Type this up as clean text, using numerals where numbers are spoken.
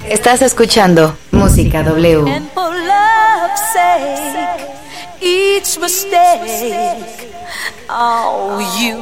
Estás escuchando Música W. And for love's sake, each mistake, oh, you